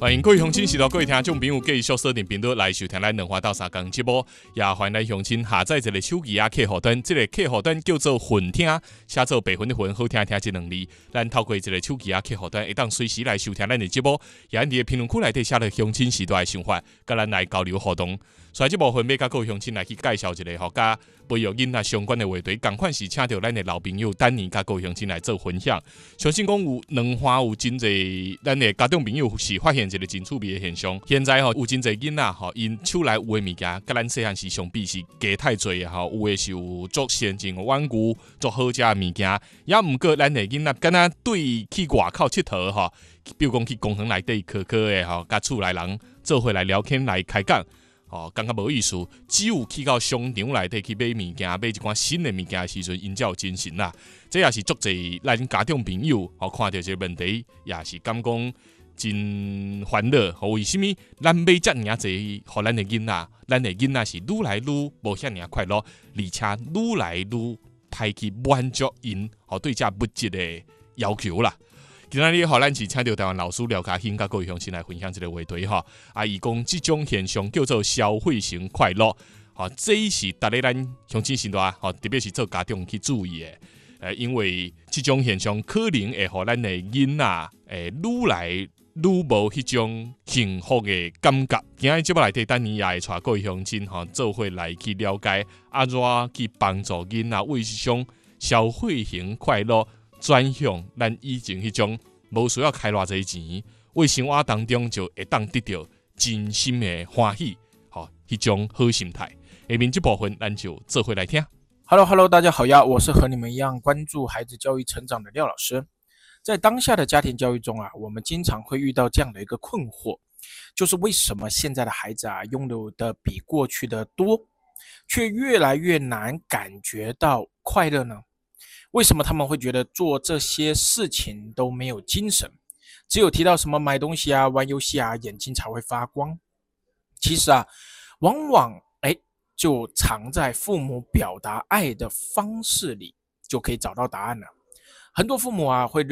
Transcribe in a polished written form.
欢迎各位乡亲、是到各位听众朋友继续锁定频道来收听咱两花到三更节目，也欢迎咱乡亲下载一个手机客户端，这个客户端叫做混听，写做白混的混，好听听这两字。咱透过一个手机客户端，会当随时来收听咱的节目，也伫评论区内底写了乡亲时代的想法，甲咱来交流互动。所以这部分要甲各位乡亲来去介绍一个甲培育囡仔相关的话题，同款是请到咱的老朋友丹尼甲各位乡亲来做分享。相信讲有两花有真侪咱的家长朋友是发现一个真趣味的现象。现在有真侪囡仔因手内有的物件，甲咱细汉时相比是加太侪的有的是有足先进的玩具、足好食的物件，也毋过咱的囡仔敢若对去外口佚佗比如讲去公园内底靠的甲厝内人做伙来聊天来开讲。感觉无意思，只有去到商场内底去买物件，买一寡新的物件的时阵，因才有精神啦。这也是足侪咱家长朋友看到这个问题，也是感讲真烦恼。为什么咱买遮尔侪，互咱的囡仔，咱的囡仔是愈来愈无遐尔快乐，而且愈来愈歹去满足因对这物质的要求啦。今仔日咱是请到台湾老师廖家兴，甲各位乡亲来分享一个话题伊讲这种现象叫做消费型快乐，这是逐个咱乡亲时代特别是做家长去注意的。因为这种现象可能会互咱的囡仔愈来愈无迄种幸福的感觉。今仔日节目内底，等你也会带各位乡亲做伙来去了解，怎去帮助囡仔为这种消费型快乐转向咱以前迄种无需要开偌济钱，为生活当中就会当得到真心的欢喜，迄种好心态。下面这部分咱就做伙来听。 Hello， 大家好呀，我是和你们一样关注孩子教育成长的廖老师。在当下的家庭教育中我们经常会遇到这样的一个困惑，就是为什么现在的孩子拥有的比过去的多，却越来越难感觉到快乐呢？为什么他们会觉得做这些事情都没有精神，只有提到什么买东西玩游戏眼睛才会发光？其实往往就藏在父母表达爱的方式里就可以找到答案了。很多父母会认